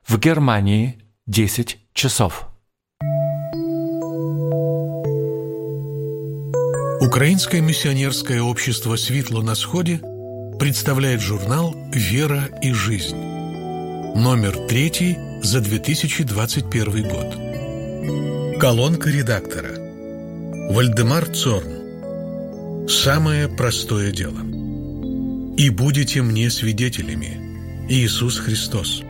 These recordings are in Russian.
В Германии 10 часов. Украинское миссионерское общество «Світло на сходе» представляет журнал «Вера и жизнь». Номер 3 за 2021 год. Колонка редактора. Вальдемар Цорн. «Самое простое дело. И будете мне свидетелями. Иисус Христос».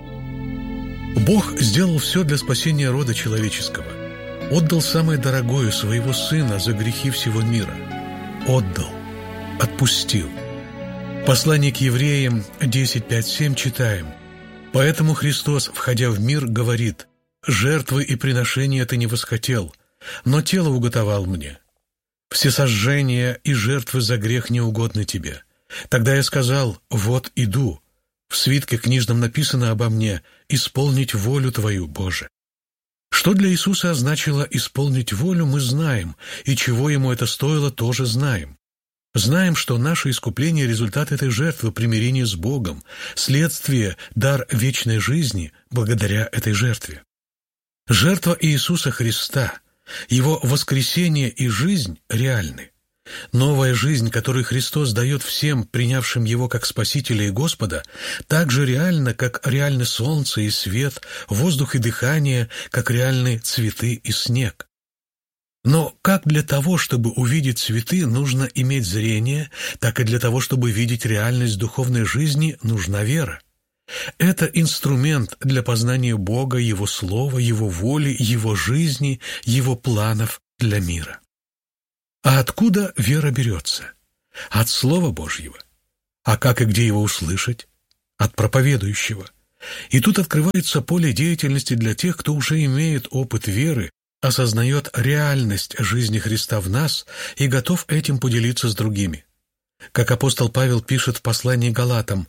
Бог сделал все для спасения рода человеческого. Отдал самое дорогое, своего Сына, за грехи всего мира. Отдал. Отпустил. Послание к евреям 10:5-7 читаем. «Поэтому Христос, входя в мир, говорит: жертвы и приношения ты не восхотел, но тело уготовал мне. Всесожжения и жертвы за грех не угодны тебе. Тогда я сказал: вот иду. В свитке книжном написано обо мне: исполнить волю Твою, Боже». Что для Иисуса означало исполнить волю, мы знаем, и чего Ему это стоило, тоже знаем. Знаем, что наше искупление – результат этой жертвы, примирение с Богом, следствие, дар вечной жизни благодаря этой жертве. Жертва Иисуса Христа, Его воскресение и жизнь реальны. Новая жизнь, которую Христос дает всем, принявшим Его как Спасителя и Господа, так же реальна, как реальны солнце и свет, воздух и дыхание, как реальны цветы и снег. Но как для того, чтобы увидеть цветы, нужно иметь зрение, так и для того, чтобы видеть реальность духовной жизни, нужна вера. Это инструмент для познания Бога, Его Слова, Его воли, Его жизни, Его планов для мира. А откуда вера берется? От Слова Божьего. А как и где его услышать? От проповедующего. И тут открывается поле деятельности для тех, кто уже имеет опыт веры, осознает реальность жизни Христа в нас и готов этим поделиться с другими. Как апостол Павел пишет в послании Галатам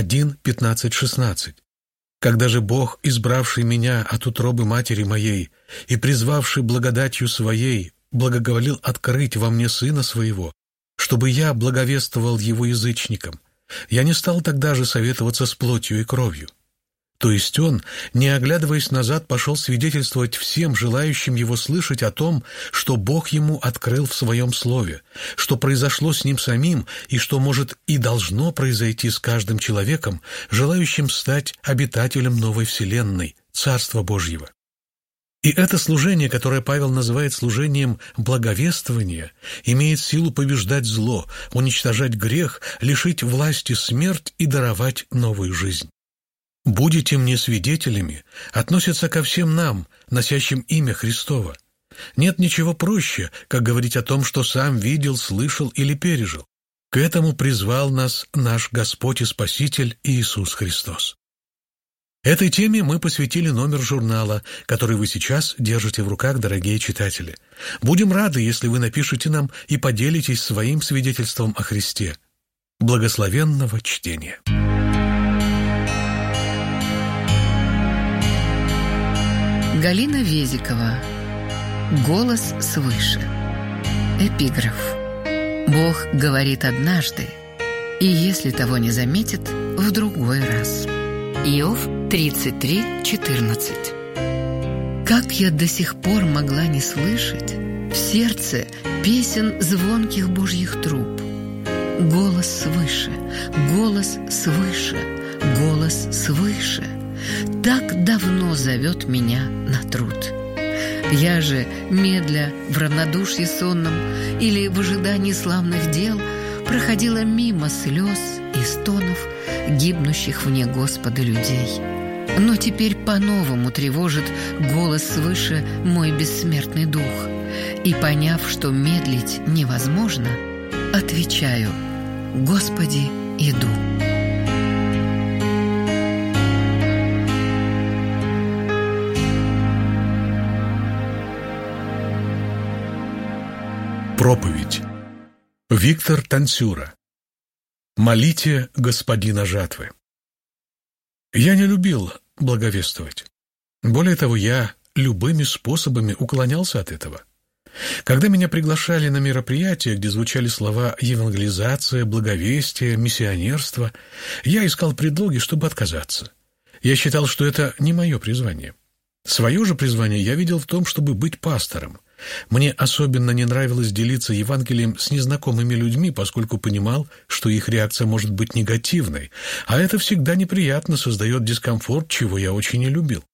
1:15-16. «Когда же Бог, избравший меня от утробы матери моей и призвавший благодатью Своей, благоволил открыть во мне Сына Своего, чтобы я благовествовал Его язычникам, я не стал тогда же советоваться с плотью и кровью». То есть он, не оглядываясь назад, пошел свидетельствовать всем желающим его слышать о том, что Бог ему открыл в своем слове, что произошло с ним самим и что может и должно произойти с каждым человеком, желающим стать обитателем новой вселенной, Царства Божьего. И это служение, которое Павел называет служением благовествования, имеет силу побеждать зло, уничтожать грех, лишить власти смерть и даровать новую жизнь. «Будете мне свидетелями» относится ко всем нам, носящим имя Христово. Нет ничего проще, как говорить о том, что сам видел, слышал или пережил. К этому призвал нас наш Господь и Спаситель Иисус Христос. Этой теме мы посвятили номер журнала, который вы сейчас держите в руках, дорогие читатели. Будем рады, если вы напишете нам и поделитесь своим свидетельством о Христе. Благословенного чтения! Галина Везикова. Голос свыше. Эпиграф. Бог говорит однажды, и если того не заметит, в другой раз. Иов 33:14. Как я до сих пор могла не слышать в сердце песен звонких Божьих труб? Голос свыше, голос свыше, голос свыше. Так давно зовет меня на труд. Я же, медля в равнодушии сонном или в ожидании славных дел, проходила мимо слез и стонов гибнущих вне Господа людей. Но теперь по-новому тревожит голос свыше мой бессмертный дух. И, поняв, что медлить невозможно, отвечаю: «Господи, иду». Проповедь. Виктор Танцюра. «Молите Господина жатвы». Я не любил благовествовать. Более того, я любыми способами уклонялся от этого. Когда меня приглашали на мероприятия, где звучали слова «евангелизация», «благовестие», «миссионерство», я искал предлоги, чтобы отказаться. Я считал, что это не мое призвание. Свое же призвание я видел в том, чтобы быть пастором. Мне особенно не нравилось делиться Евангелием с незнакомыми людьми, поскольку понимал, что их реакция может быть негативной, а это всегда неприятно, создает дискомфорт, чего я очень не любил.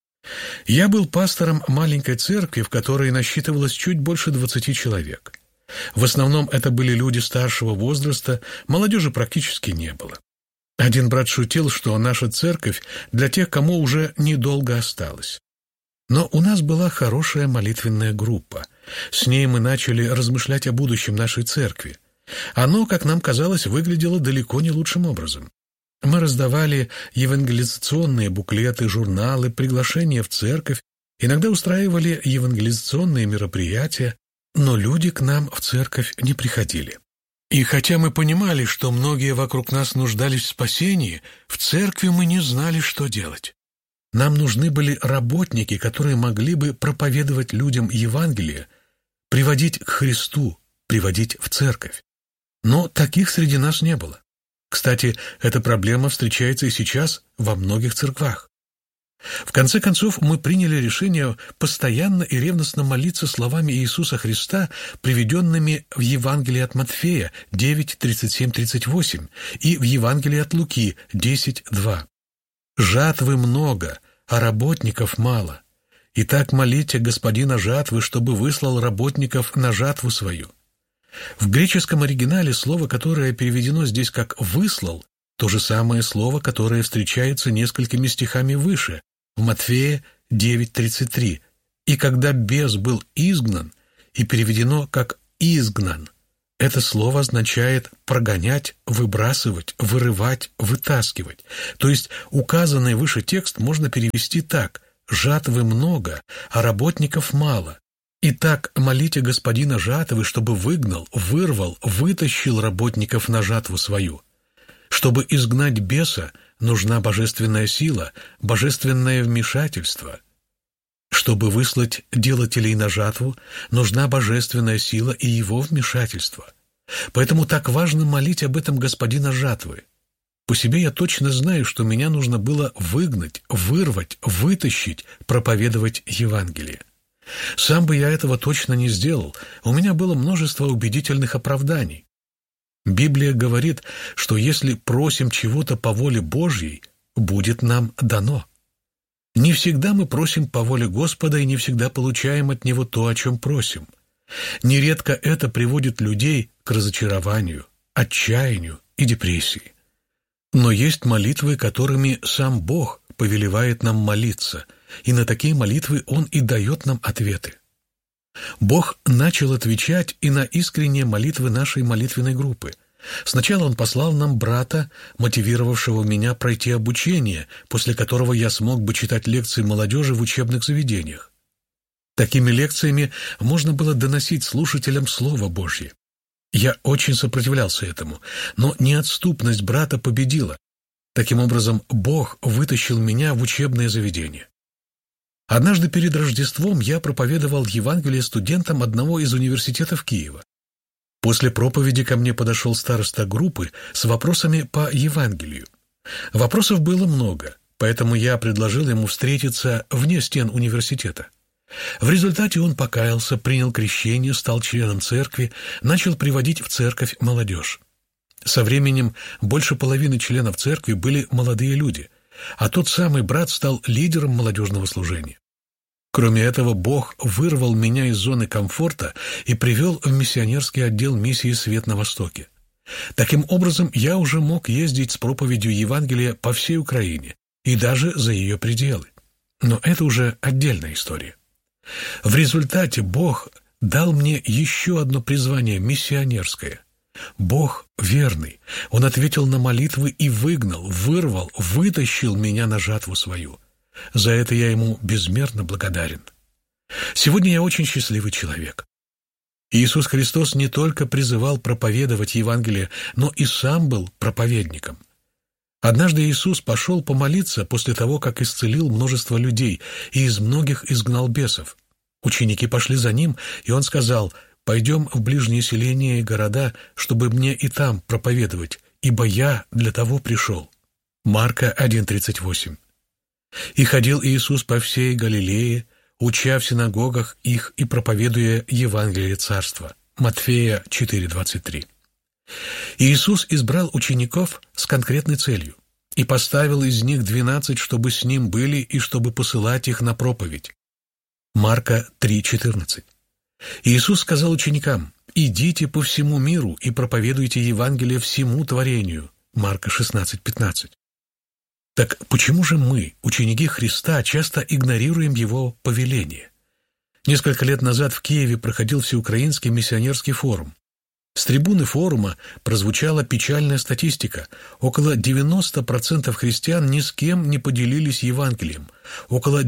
Я был пастором маленькой церкви, в которой насчитывалось чуть больше 20 человек. В основном это были люди старшего возраста, молодежи практически не было. Один брат шутил, что наша церковь для тех, кому уже недолго осталось. Но у нас была хорошая молитвенная группа. С ней мы начали размышлять о будущем нашей церкви. Оно, как нам казалось, выглядело далеко не лучшим образом. Мы раздавали евангелизационные буклеты, журналы, приглашения в церковь, иногда устраивали евангелизационные мероприятия, но люди к нам в церковь не приходили. И хотя мы понимали, что многие вокруг нас нуждались в спасении, в церкви мы не знали, что делать. Нам нужны были работники, которые могли бы проповедовать людям Евангелие, приводить к Христу, приводить в церковь. Но таких среди нас не было. Кстати, эта проблема встречается и сейчас во многих церквах. В конце концов, мы приняли решение постоянно и ревностно молиться словами Иисуса Христа, приведенными в Евангелии от Матфея 9:37-38 и в Евангелии от Луки 10:2. «Жатвы много, а работников мало. Итак, молите Господина жатвы, чтобы выслал работников на жатву свою». В греческом оригинале слово, которое переведено здесь как «выслал», то же самое слово, которое встречается несколькими стихами выше, в Матфея 9:33. «И когда бес был изгнан», и переведено как «изгнан». Это слово означает прогонять, выбрасывать, вырывать, вытаскивать. То есть указанный выше текст можно перевести так: «Жатвы много, а работников мало. Итак, молите Господина жатвы, чтобы выгнал, вырвал, вытащил работников на жатву свою». Чтобы изгнать беса, нужна божественная сила, божественное вмешательство. Чтобы выслать делателей на жатву, нужна божественная сила и его вмешательство. Поэтому так важно молить об этом Господина жатвы. По себе я точно знаю, что меня нужно было выгнать, вырвать, вытащить, проповедовать Евангелие. Сам бы я этого точно не сделал, у меня было множество убедительных оправданий. Библия говорит, что если просим чего-то по воле Божьей, будет нам дано. Не всегда мы просим по воле Господа и не всегда получаем от Него то, о чем просим. Нередко это приводит людей к разочарованию, отчаянию и депрессии. Но есть молитвы, которыми сам Бог повелевает нам молиться, и на такие молитвы Он и дает нам ответы. Бог начал отвечать и на искренние молитвы нашей молитвенной группы. Сначала Он послал нам брата, мотивировавшего меня пройти обучение, после которого я смог бы читать лекции молодежи в учебных заведениях. Такими лекциями можно было доносить слушателям Слово Божье. Я очень сопротивлялся этому, но неотступность брата победила. Таким образом, Бог вытащил меня в учебное заведение. Однажды перед Рождеством я проповедовал Евангелие студентам одного из университетов Киева. После проповеди ко мне подошел староста группы с вопросами по Евангелию. Вопросов было много, поэтому я предложил ему встретиться вне стен университета. В результате он покаялся, принял крещение, стал членом церкви, начал приводить в церковь молодежь. Со временем больше половины членов церкви были молодые люди, а тот самый брат стал лидером молодежного служения. Кроме этого, Бог вырвал меня из зоны комфорта и привел в миссионерский отдел миссии «Свет на Востоке». Таким образом, я уже мог ездить с проповедью Евангелия по всей Украине и даже за ее пределы. Но это уже отдельная история. В результате Бог дал мне еще одно призвание миссионерское. Бог верный. Он ответил на молитвы и выгнал, вырвал, вытащил меня на жатву свою. За это я Ему безмерно благодарен. Сегодня я очень счастливый человек. Иисус Христос не только призывал проповедовать Евангелие, но и сам был проповедником. Однажды Иисус пошел помолиться после того, как исцелил множество людей и из многих изгнал бесов. Ученики пошли за Ним, и Он сказал: «Пойдем в ближние селения и города, чтобы мне и там проповедовать, ибо я для того пришел». Марка 1:38. И ходил Иисус по всей Галилее, уча в синагогах их и проповедуя Евангелие Царства». Матфея 4:23. Иисус избрал учеников с конкретной целью и поставил из них 12, чтобы с Ним были и чтобы посылать их на проповедь. Марка 3:14. Иисус сказал ученикам: «Идите по всему миру и проповедуйте Евангелие всему творению». Марка 16:15. Так почему же мы, ученики Христа, часто игнорируем Его повеление? Несколько лет назад в Киеве проходил Всеукраинский миссионерский форум. С трибуны форума прозвучала печальная статистика. Около 90% христиан ни с кем не поделились Евангелием. Около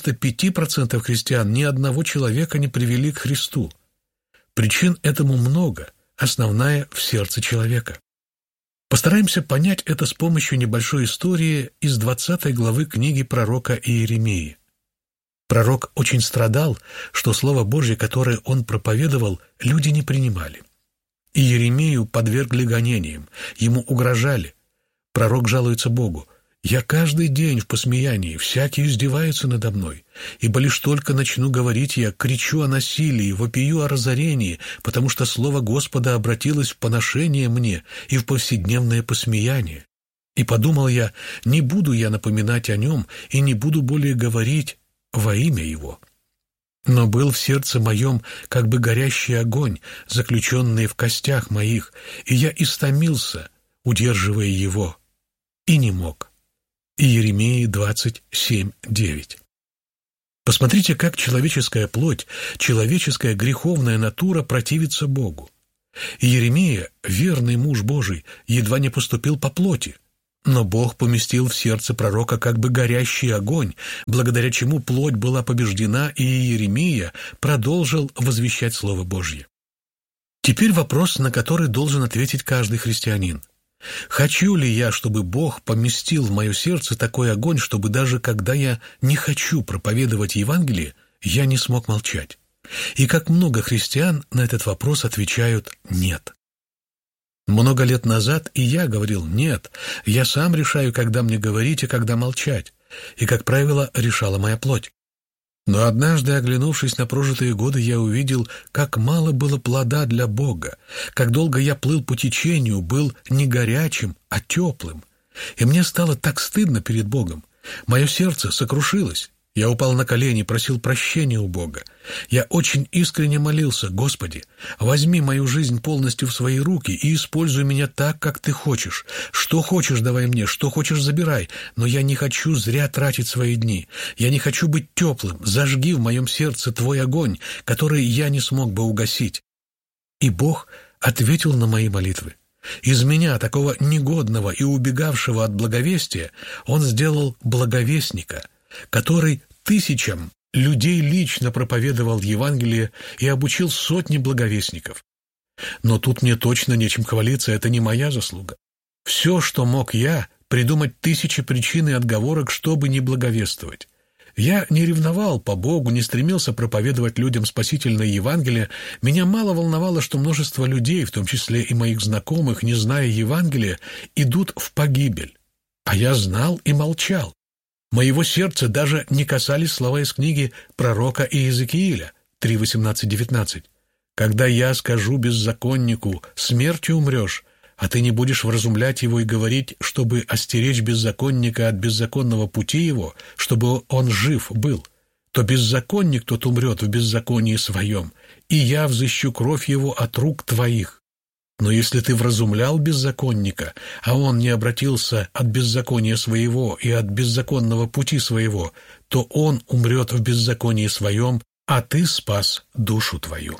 95% христиан ни одного человека не привели к Христу. Причин этому много, основная в сердце человека. Постараемся понять это с помощью небольшой истории из 20 главы книги пророка Иеремии. Пророк очень страдал, что Слово Божье, которое он проповедовал, люди не принимали. Иеремию подвергли гонениям, ему угрожали. Пророк жалуется Богу: «Я каждый день в посмеянии, всякий издевается надо мной, ибо лишь только начну говорить, я кричу о насилии, вопию о разорении, потому что слово Господа обратилось в поношение мне и в повседневное посмеяние. И подумал я, не буду я напоминать о нем и не буду более говорить во имя его». Но был в сердце моем как бы горящий огонь, заключенный в костях моих, и я истомился, удерживая его, и не мог. Иеремии 27:9. Посмотрите, как человеческая плоть, человеческая греховная натура противится Богу. Иеремия, верный муж Божий, едва не поступил по плоти. Но Бог поместил в сердце пророка как бы горящий огонь, благодаря чему плоть была побеждена, и Иеремия продолжил возвещать Слово Божье. Теперь вопрос, на который должен ответить каждый христианин. Хочу ли я, чтобы Бог поместил в мое сердце такой огонь, чтобы даже когда я не хочу проповедовать Евангелие, я не смог молчать? И как много христиан на этот вопрос отвечают «нет». Много лет назад и я говорил «нет», я сам решаю, когда мне говорить и когда молчать, и, как правило, решала моя плоть. Но однажды, оглянувшись на прожитые годы, я увидел, как мало было плода для Бога, как долго я плыл по течению, был не горячим, а теплым. И мне стало так стыдно перед Богом. Мое сердце сокрушилось. Я упал на колени, просил прощения у Бога. Я очень искренне молился: «Господи, возьми мою жизнь полностью в свои руки и используй меня так, как Ты хочешь. Что хочешь давай мне, что хочешь забирай, но я не хочу зря тратить свои дни. Я не хочу быть теплым. Зажги в моем сердце Твой огонь, который я не смог бы угасить». И Бог ответил на мои молитвы. Из меня, такого негодного и убегавшего от благовестия, Он сделал благовестника, который тысячам людей лично проповедовал Евангелие и обучил сотни благовестников. Но тут мне точно нечем хвалиться, это не моя заслуга. Все, что мог я, придумать тысячи причин и отговорок, чтобы не благовествовать. Я не ревновал по Богу, не стремился проповедовать людям спасительное Евангелие. Меня мало волновало, что множество людей, в том числе и моих знакомых, не зная Евангелия, идут в погибель. А я знал и молчал. Моего сердца даже не касались слова из книги пророка Иезекииля 3:18-19. «Когда я скажу беззаконнику: смертью умрешь, а ты не будешь вразумлять его и говорить, чтобы остеречь беззаконника от беззаконного пути его, чтобы он жив был, то беззаконник тот умрет в беззаконии своем, и я взыщу кровь его от рук твоих. Но если ты вразумлял беззаконника, а он не обратился от беззакония своего и от беззаконного пути своего, то он умрет в беззаконии своем, а ты спас душу твою».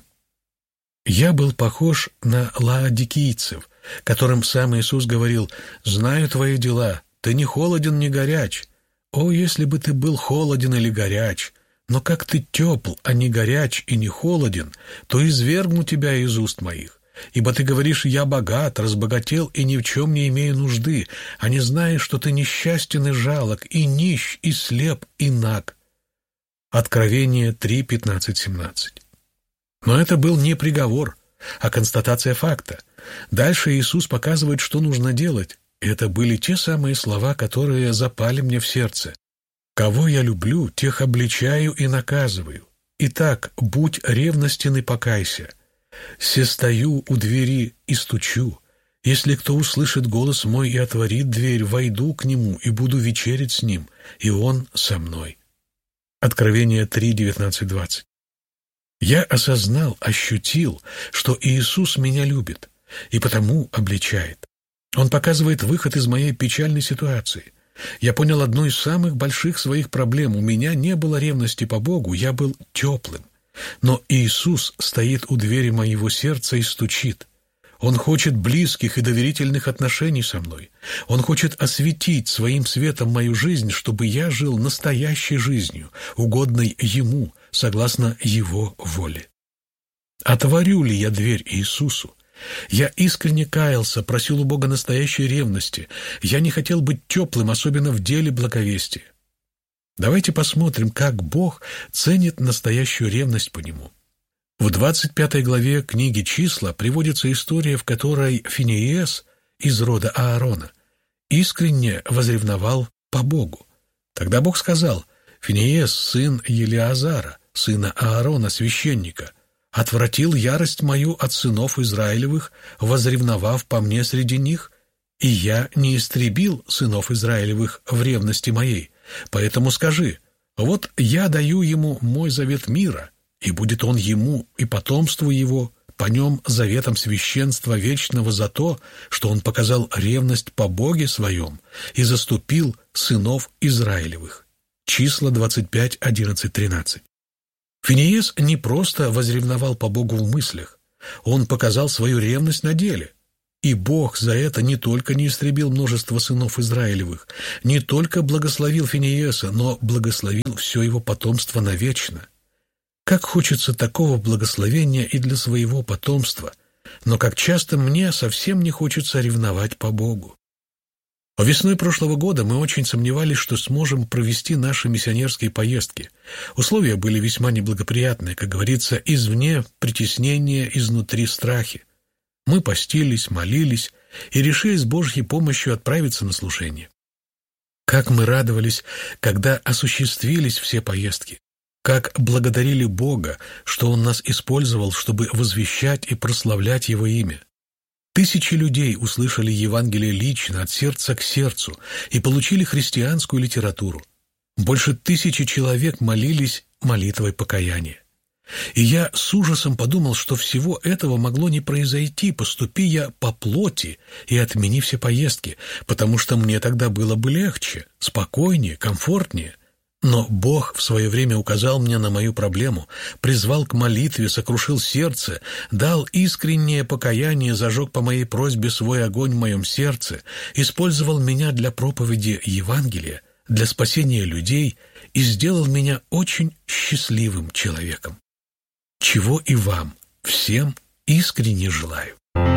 Я был похож на лаодикийцев, которым сам Иисус говорил: «Знаю твои дела, ты не холоден, не горяч. О, если бы ты был холоден или горяч! Но как ты тепл, а не горяч и не холоден, то извергну тебя из уст моих. Ибо ты говоришь: я богат, разбогател и ни в чем не имею нужды, а не знаешь, что ты несчастен и жалок, и нищ, и слеп, и наг». Откровение 3:15-17. Но это был не приговор, а констатация факта. Дальше Иисус показывает, что нужно делать. И это были те самые слова, которые запали мне в сердце. Кого я люблю, тех обличаю и наказываю. Итак, будь ревностен и покайся. Сестою у двери и стучу. Если кто услышит голос мой и отворит дверь, войду к нему и буду вечерять с ним, и он со мной». Откровение 3:19-20. Я осознал, ощутил, что Иисус меня любит, и потому обличает. Он показывает выход из моей печальной ситуации. Я понял одну из самых больших своих проблем. У меня не было ревности по Богу, я был теплым. Но Иисус стоит у двери моего сердца и стучит. Он хочет близких и доверительных отношений со мной. Он хочет осветить своим светом мою жизнь, чтобы я жил настоящей жизнью, угодной Ему, согласно Его воле. Отворю ли я дверь Иисусу? Я искренне каялся, просил у Бога настоящей ревности. Я не хотел быть теплым, особенно в деле благовестия. Давайте посмотрим, как Бог ценит настоящую ревность по Нему. В 25 главе книги «Числа» приводится история, в которой Финеес из рода Аарона искренне возревновал по Богу. Тогда Бог сказал: «Финеес, сын Елиазара, сына Аарона, священника, отвратил ярость мою от сынов Израилевых, возревновав по мне среди них, и я не истребил сынов Израилевых в ревности моей. Поэтому скажи: вот я даю ему мой завет мира, и будет он ему и потомству его по нем заветом священства вечного за то, что он показал ревность по Боге своем и заступил сынов Израилевых». Числа 25, 11, 13. Финеес не просто возревновал по Богу в мыслях, он показал свою ревность на деле. И Бог за это не только не истребил множество сынов Израилевых, не только благословил Финееса, но благословил все его потомство навечно. Как хочется такого благословения и для своего потомства, но как часто мне совсем не хочется ревновать по Богу. Весной прошлого года мы очень сомневались, что сможем провести наши миссионерские поездки. Условия были весьма неблагоприятные, как говорится, извне притеснение, изнутри страхи. Мы постились, молились и решили с Божьей помощью отправиться на служение. Как мы радовались, когда осуществились все поездки. Как благодарили Бога, что Он нас использовал, чтобы возвещать и прославлять Его имя. Тысячи людей услышали Евангелие лично, от сердца к сердцу, и получили христианскую литературу. Больше 1000 человек молились молитвой покаяния. И я с ужасом подумал, что всего этого могло не произойти, поступи я по плоти и отмени все поездки, потому что мне тогда было бы легче, спокойнее, комфортнее. Но Бог в свое время указал мне на мою проблему, призвал к молитве, сокрушил сердце, дал искреннее покаяние, зажег по моей просьбе свой огонь в моем сердце, использовал меня для проповеди Евангелия, для спасения людей и сделал меня очень счастливым человеком. Чего и вам всем искренне желаю.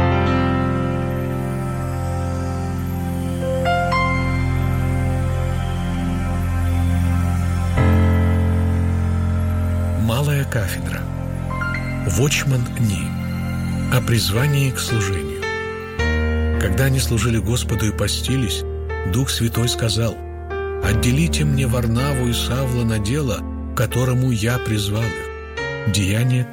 Малая кафедра. Вотчман Ни. О призвании к служению. Когда они служили Господу и постились, Дух Святой сказал: «Отделите мне Варнаву и Савла на дело, к которому я призвал их». Деяния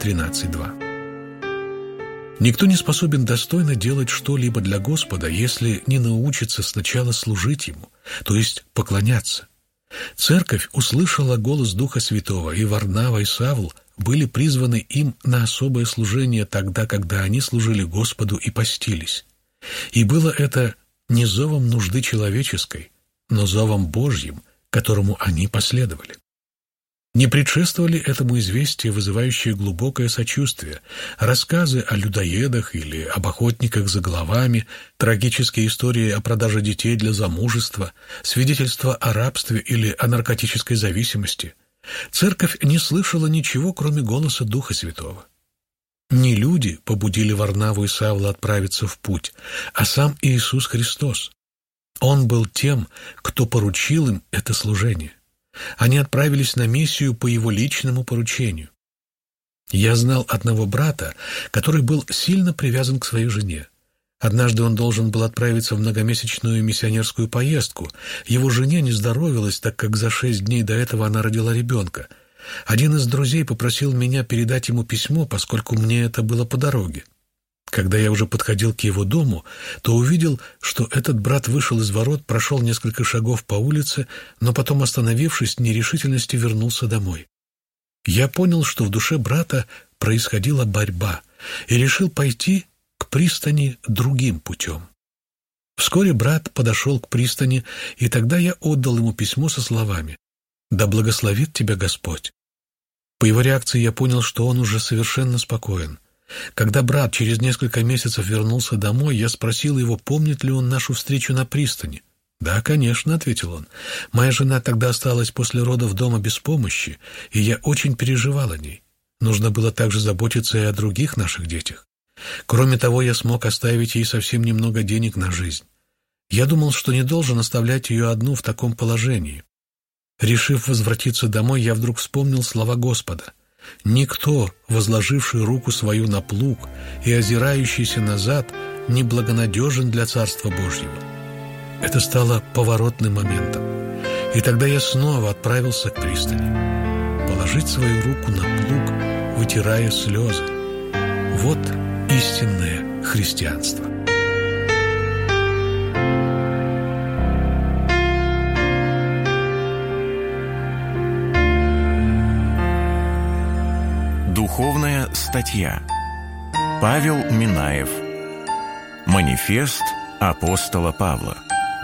13:2. Никто не способен достойно делать что-либо для Господа, если не научится сначала служить Ему, то есть поклоняться. Церковь услышала голос Духа Святого, и Варнава и Савл были призваны им на особое служение тогда, когда они служили Господу и постились. И было это не зовом нужды человеческой, но зовом Божьим, которому они последовали. Не предшествовали этому известия, вызывающие глубокое сочувствие, рассказы о людоедах или об охотниках за головами, трагические истории о продаже детей для замужества, свидетельства о рабстве или о наркотической зависимости. Церковь не слышала ничего, кроме голоса Духа Святого. Не люди побудили Варнаву и Савла отправиться в путь, а сам Иисус Христос. Он был тем, кто поручил им это служение. Они отправились на миссию по его личному поручению. Я знал одного брата, который был сильно привязан к своей жене. Однажды он должен был отправиться в многомесячную миссионерскую поездку. Его жене не здоровилось, так как за 6 дней до этого она родила ребенка. Один из друзей попросил меня передать ему письмо, поскольку мне это было по дороге. Когда я уже подходил к его дому, то увидел, что этот брат вышел из ворот, прошел несколько шагов по улице, но потом, остановившись в нерешительности, вернулся домой. Я понял, что в душе брата происходила борьба, и решил пойти к пристани другим путем. Вскоре брат подошел к пристани, и тогда я отдал ему письмо со словами: «Да благословит тебя Господь». По его реакции я понял, что он уже совершенно спокоен. Когда брат через несколько месяцев вернулся домой, я спросил его, помнит ли он нашу встречу на пристани. «Да, конечно», — ответил он. «Моя жена тогда осталась после родов дома без помощи, и я очень переживал о ней. Нужно было также заботиться и о других наших детях. Кроме того, я смог оставить ей совсем немного денег на жизнь. Я думал, что не должен оставлять ее одну в таком положении. Решив возвратиться домой, я вдруг вспомнил слова Господа: «Никто, возложивший руку свою на плуг и озирающийся назад, не благонадежен для Царства Божьего». Это стало поворотным моментом. И тогда я снова отправился к пристани. Положить свою руку на плуг, вытирая слезы. Вот истинное христианство. Духовная статья. Павел Минаев. Манифест апостола Павла.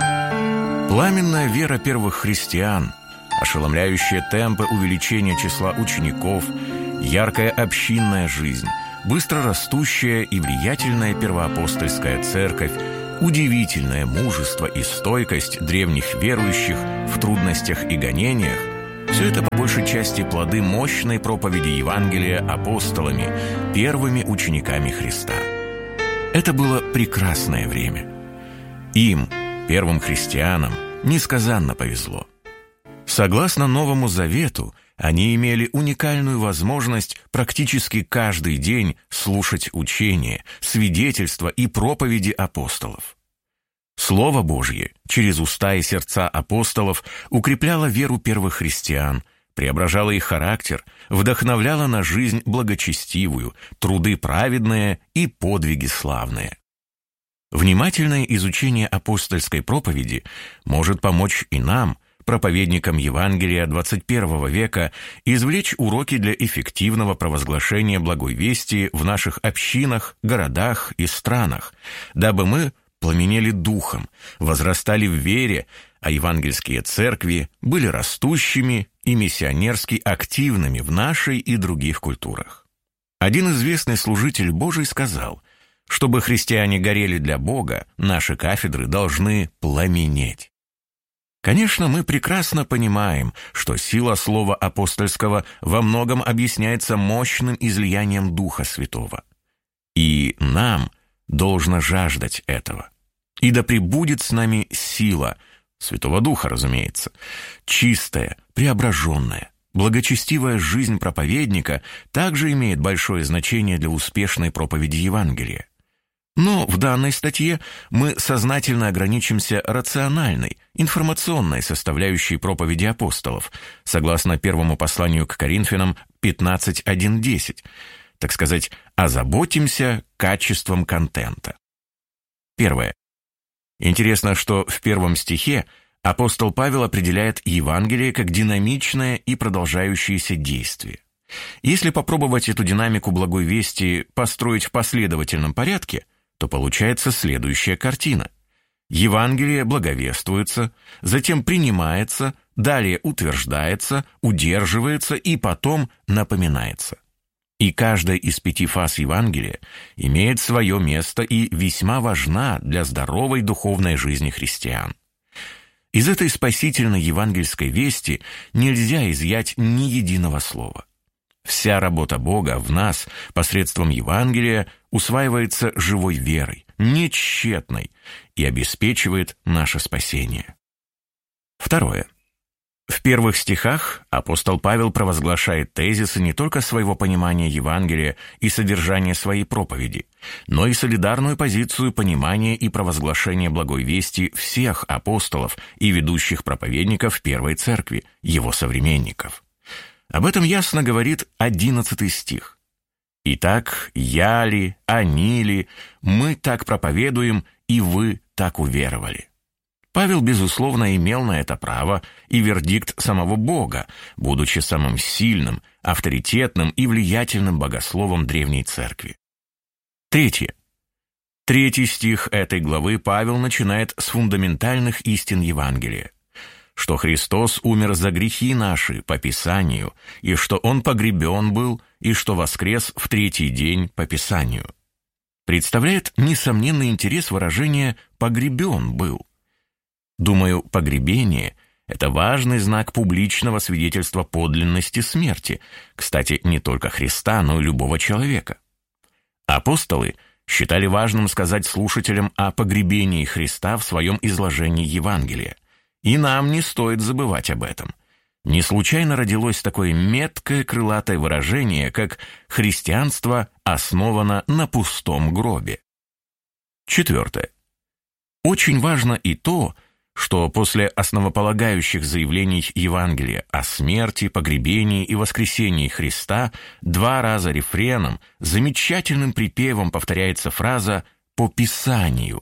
Пламенная вера первых христиан, ошеломляющие темпы увеличения числа учеников, яркая общинная жизнь, быстро растущая и влиятельная первоапостольская церковь, удивительное мужество и стойкость древних верующих в трудностях и гонениях – все это по большей части плоды мощной проповеди Евангелия апостолами, первыми учениками Христа. Это было прекрасное время. Им, первым христианам, несказанно повезло. Согласно Новому Завету, они имели уникальную возможность практически каждый день слушать учения, свидетельства и проповеди апостолов. Слово Божье через уста и сердца апостолов укрепляло веру первых христиан, преображало их характер, вдохновляло на жизнь благочестивую, труды праведные и подвиги славные. Внимательное изучение апостольской проповеди может помочь и нам, проповедникам Евангелия 21 века, извлечь уроки для эффективного провозглашения благой вести в наших общинах, городах и странах, дабы мы пламенели духом, возрастали в вере, а евангельские церкви были растущими и миссионерски активными в нашей и других культурах. Один известный служитель Божий сказал: чтобы христиане горели для Бога, наши кафедры должны пламенеть. Конечно, мы прекрасно понимаем, что сила слова апостольского во многом объясняется мощным излиянием Духа Святого. И нам должно жаждать этого. И да пребудет с нами сила, Святого Духа, разумеется, чистая, преображенная, благочестивая жизнь проповедника также имеет большое значение для успешной проповеди Евангелия. Но в данной статье мы сознательно ограничимся рациональной, информационной составляющей проповеди апостолов, согласно первому посланию к Коринфянам 15:1-10, так сказать, озаботимся качеством контента. Первое. Интересно, что в первом стихе апостол Павел определяет Евангелие как динамичное и продолжающееся действие. Если попробовать эту динамику благой вести построить в последовательном порядке, то получается следующая картина. Евангелие благовествуется, затем принимается, далее утверждается, удерживается и потом напоминается. И каждая из 5 фаз Евангелия имеет свое место и весьма важна для здоровой духовной жизни христиан. Из этой спасительной евангельской вести нельзя изъять ни единого слова. Вся работа Бога в нас посредством Евангелия усваивается живой верой, нетщетной, и обеспечивает наше спасение. Второе. В первых стихах апостол Павел провозглашает тезисы не только своего понимания Евангелия и содержания своей проповеди, но и солидарную позицию понимания и провозглашения благой вести всех апостолов и ведущих проповедников Первой Церкви, его современников. Об этом ясно говорит 11 стих. «Итак, я ли, они ли, мы так проповедуем, и вы так уверовали». Павел, безусловно, имел на это право и вердикт самого Бога, будучи самым сильным, авторитетным и влиятельным богословом Древней Церкви. Третье. 3 стих этой главы Павел начинает с фундаментальных истин Евангелия, что Христос умер за грехи наши по Писанию, и что Он погребен был, и что воскрес в 3-й день по Писанию. Представляет несомненный интерес выражение «погребен был». Думаю, погребение – это важный знак публичного свидетельства подлинности смерти, кстати, не только Христа, но и любого человека. Апостолы считали важным сказать слушателям о погребении Христа в своем изложении Евангелия, и нам не стоит забывать об этом. Не случайно родилось такое меткое крылатое выражение, как «христианство основано на пустом гробе». 4. Очень важно и то, что после основополагающих заявлений Евангелия о смерти, погребении и воскресении Христа 2 раза рефреном, замечательным припевом повторяется фраза «по Писанию».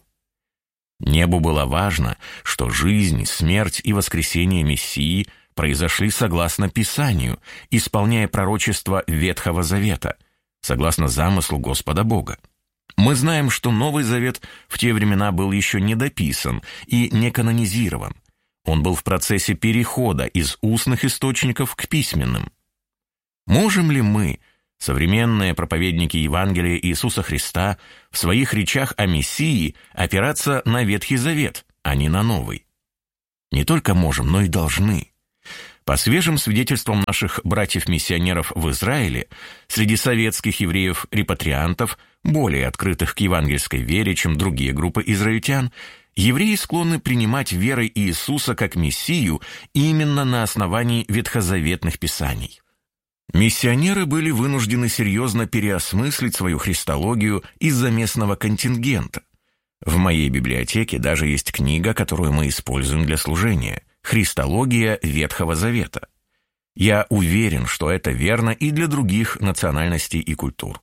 Небу было важно, что жизнь, смерть и воскресение Мессии произошли согласно Писанию, исполняя пророчество Ветхого Завета, согласно замыслу Господа Бога. Мы знаем, что Новый Завет в те времена был еще не дописан и не канонизирован. Он был в процессе перехода из устных источников к письменным. Можем ли мы, современные проповедники Евангелия Иисуса Христа, в своих речах о Мессии опираться на Ветхий Завет, а не на Новый? Не только можем, но и должны. По свежим свидетельствам наших братьев-миссионеров в Израиле, среди советских евреев-репатриантов, более открытых к евангельской вере, чем другие группы израильтян, евреи склонны принимать верой Иисуса как Мессию именно на основании ветхозаветных писаний. Миссионеры были вынуждены серьезно переосмыслить свою христологию из-за местного контингента. В моей библиотеке даже есть книга, которую мы используем для служения – «Христология Ветхого Завета». Я уверен, что это верно и для других национальностей и культур.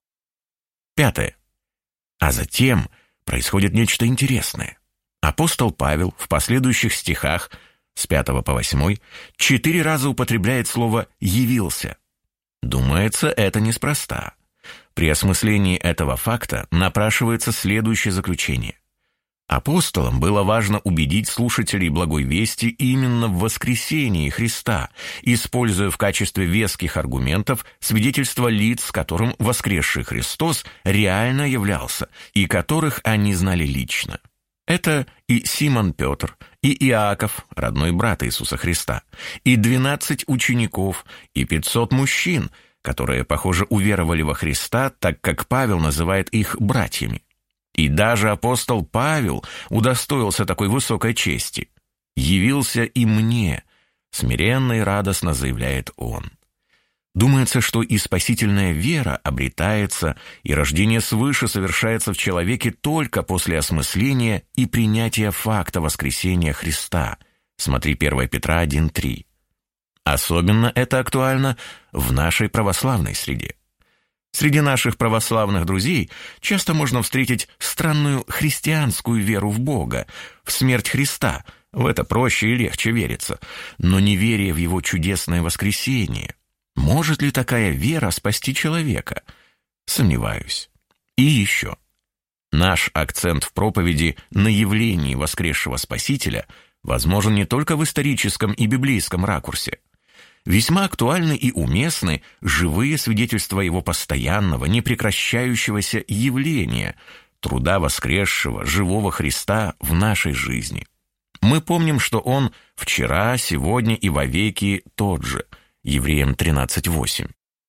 5. А затем происходит нечто интересное. Апостол Павел в последующих стихах с 5 по 8 4 раза употребляет слово «явился». Думается, это неспроста. При осмыслении этого факта напрашивается следующее заключение. Апостолам было важно убедить слушателей благой вести именно в воскресении Христа, используя в качестве веских аргументов свидетельства лиц, которым воскресший Христос реально являлся, и которых они знали лично. Это и Симон Петр, и Иаков, родной брат Иисуса Христа, и 12 учеников, и 500 мужчин, которые, похоже, уверовали во Христа, так как Павел называет их братьями. И даже апостол Павел удостоился такой высокой чести. «Явился и мне», — смиренно и радостно заявляет он. Думается, что и спасительная вера обретается, и рождение свыше совершается в человеке только после осмысления и принятия факта воскресения Христа. Смотри 1 Петра 1:3. Особенно это актуально в нашей православной среде. Среди наших православных друзей часто можно встретить странную христианскую веру в Бога, в смерть Христа, в это проще и легче верится, но неверие в Его чудесное воскресение. Может ли такая вера спасти человека? Сомневаюсь. И еще. Наш акцент в проповеди на явлении воскресшего Спасителя возможен не только в историческом и библейском ракурсе. Весьма актуальны и уместны живые свидетельства его постоянного, непрекращающегося явления, труда воскресшего, живого Христа в нашей жизни. Мы помним, что Он вчера, сегодня и вовеки тот же. Евреям 13:8.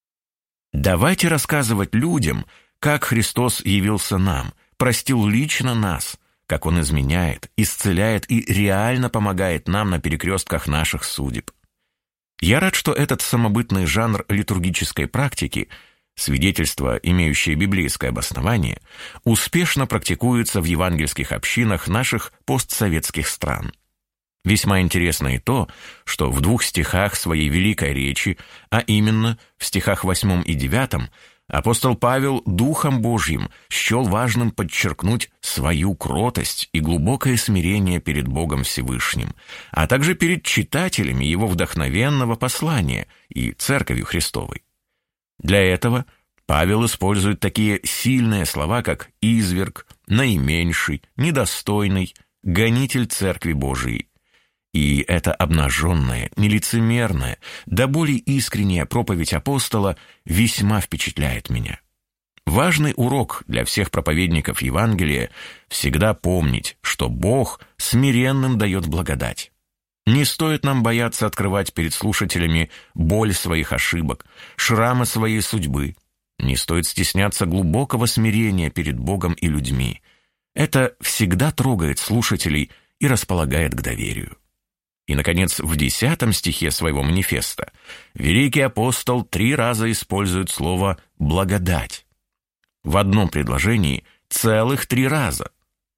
Давайте рассказывать людям, как Христос явился нам, простил лично нас, как Он изменяет, исцеляет и реально помогает нам на перекрестках наших судеб. Я рад, что этот самобытный жанр литургической практики, свидетельство, имеющее библейское обоснование, успешно практикуется в евангельских общинах наших постсоветских стран. Весьма интересно и то, что в 2 стихах своей великой речи, а именно в стихах 8 и 9, апостол Павел Духом Божьим счел важным подчеркнуть свою кротость и глубокое смирение перед Богом Всевышним, а также перед читателями его вдохновенного послания и Церковью Христовой. Для этого Павел использует такие сильные слова, как «изверг», «наименьший», «недостойный», «гонитель Церкви Божией». И эта обнаженная, нелицемерная, до боли искренняя проповедь апостола весьма впечатляет меня. Важный урок для всех проповедников Евангелия – всегда помнить, что Бог смиренным дает благодать. Не стоит нам бояться открывать перед слушателями боль своих ошибок, шрамы своей судьбы. Не стоит стесняться глубокого смирения перед Богом и людьми. Это всегда трогает слушателей и располагает к доверию. И, наконец, в 10 стихе своего манифеста великий апостол 3 раза использует слово «благодать». В одном предложении целых 3 раза.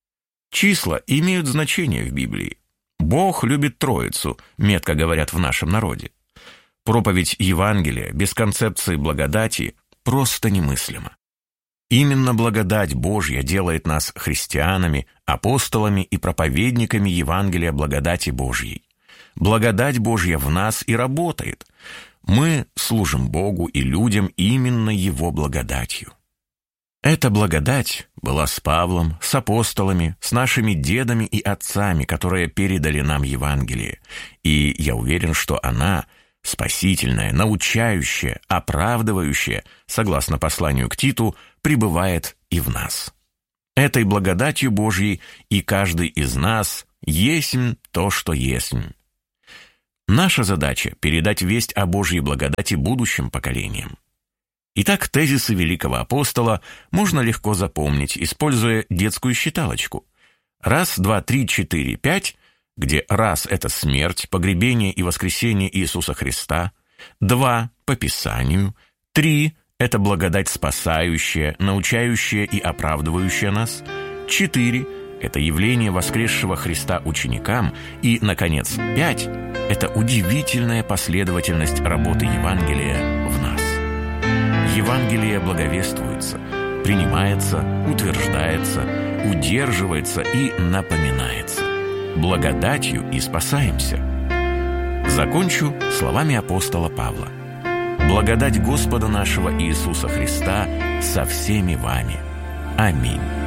Числа имеют значение в Библии. Бог любит Троицу, метко говорят в нашем народе. Проповедь Евангелия без концепции благодати просто немыслима. Именно благодать Божья делает нас христианами, апостолами и проповедниками Евангелия благодати Божьей. Благодать Божья в нас и работает. Мы служим Богу и людям именно Его благодатью. Эта благодать была с Павлом, с апостолами, с нашими дедами и отцами, которые передали нам Евангелие. И я уверен, что она спасительная, научающая, оправдывающая, согласно посланию к Титу, пребывает и в нас. Этой благодатью Божьей и каждый из нас есмь то, что есмь. Наша задача – передать весть о Божьей благодати будущим поколениям. Итак, тезисы великого апостола можно легко запомнить, используя детскую считалочку. 1, 2, 3, 4, 5, где 1 – это смерть, погребение и воскресение Иисуса Христа, 2 – по Писанию, 3 – это благодать спасающая, научающая и оправдывающая нас, 4 – это явление воскресшего Христа ученикам, и, наконец, 5 – это удивительная последовательность работы Евангелия в нас. Евангелие благовествуется, принимается, утверждается, удерживается и напоминается. Благодатью и спасаемся. Закончу словами апостола Павла. Благодать Господа нашего Иисуса Христа со всеми вами. Аминь.